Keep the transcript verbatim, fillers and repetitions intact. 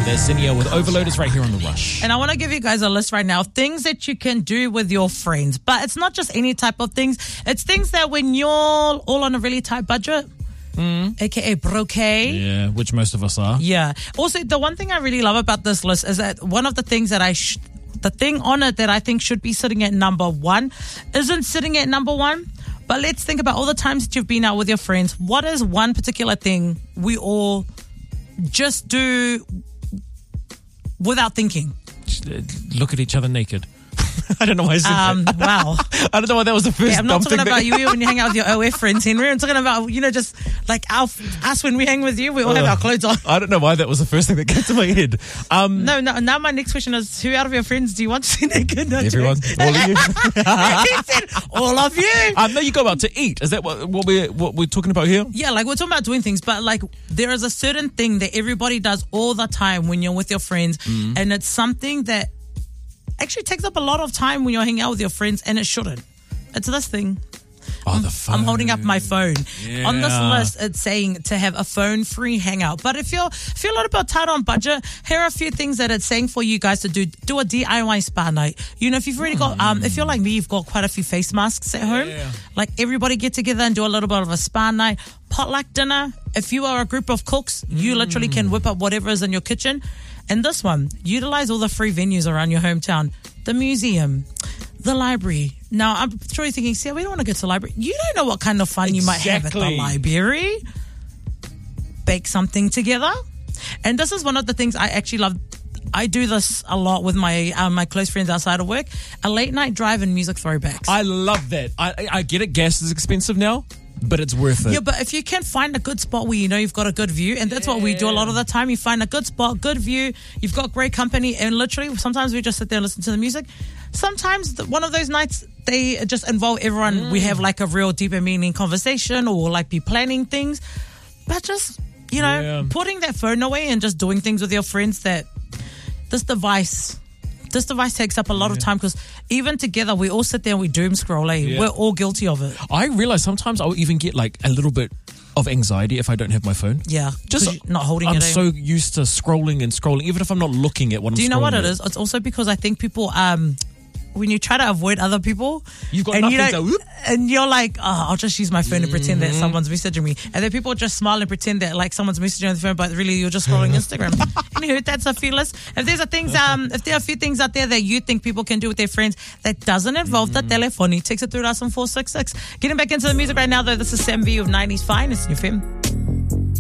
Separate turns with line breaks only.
There's Zinnia with Overloaders right here on The Rush.
And I want to give you guys a list right now of things that you can do with your friends. But it's not just any type of things. It's things that when you're all on a really tight budget, mm. aka broke.
Yeah, which most of us are.
Yeah. Also, the one thing I really love about this list is that one of the things that I... Sh- the thing on it that I think should be sitting at number one isn't sitting at number one. But let's think about all the times that you've been out with your friends. What is one particular thing we all just do without thinking?
Look at each other naked. I don't know why I said
um,
that.
Wow.
I don't know why that was the first
yeah, I'm not talking
dumb
about
thing
you when you hang out with your O F friends, Henry. I'm talking about, you know, just like our, us when we hang with you, we all uh, have our clothes on.
I don't know why that was the first thing that came to my head. Um,
no, no. Now my next question is, who out of your friends do you want to see naked? No,
everyone. All of you.
He said, all of you.
Um, no, you go out to eat. Is that what, what, we're, what we're talking about here?
Yeah, like we're talking about doing things, but like there is a certain thing that everybody does all the time when you're with your friends, mm. and it's something that actually takes up a lot of time when you're hanging out with your friends, and it shouldn't. It's this thing.
Oh, the phone.
I'm holding up my phone.
Yeah.
On this list, it's saying to have a phone-free hangout. But if you're, if you're a little bit tight on budget, here are a few things that it's saying for you guys to do. Do a D I Y spa night. You know, if you've already got, um, if you're like me, you've got quite a few face masks at home.
Yeah.
Like everybody get together and do a little bit of a spa night. Potluck dinner. If you are a group of cooks, you mm. literally can whip up whatever is in your kitchen. And this one, utilize all the free venues around your hometown. The museum, the library. Now, I'm sure you're thinking, see, we don't want to go to the library. You don't know what kind of fun exactly. you might have at the library. Bake something together. And this is one of the things I actually love. I do this a lot with my um, my close friends outside of work. A late night drive and music throwbacks.
I love that. I, I get it. Gas is expensive now, but it's worth it.
Yeah, but if you can find a good spot where you know you've got a good view, and that's yeah. what we do a lot of the time. You find a good spot, good view, you've got great company, and literally sometimes we just sit there and listen to the music. Sometimes the, one of those nights, they just involve everyone. Mm. We have like a real deep and meaning conversation, or like be planning things. But just, you know, yeah. putting that phone away and just doing things with your friends that this device... This device takes up a lot yeah. of time, because even together we all sit there and we doom scroll. Eh? Yeah. We're all guilty of it.
I realize sometimes I'll even get like a little bit of anxiety if I don't have my phone.
Yeah, just not holding
I'm
it.
I'm so used to scrolling and scrolling, even if I'm not looking at what I'm scrolling.
Do you know what
at.
it is? It's also because I think people, um, when you try to avoid other people,
you've got
and
nothing
you
to whoop.
And you're like, oh, I'll just use my phone mm-hmm. and pretend that someone's messaging me. And then people just smile and pretend that like someone's messaging on the phone, but really you're just scrolling Instagram. Anywho, that's a few list. If there's a things, um, if there are a few things out there that you think people can do with their friends that doesn't involve mm-hmm. the telephone, text it through to us on four six six. Getting back into the music right now, though, this is Sam V of nineties Finest in your F M.